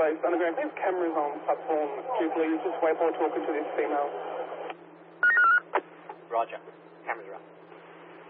Space Underground. There's cameras on platform Jubilee. Just wait while we're talking to this female. Roger. Cameras are up.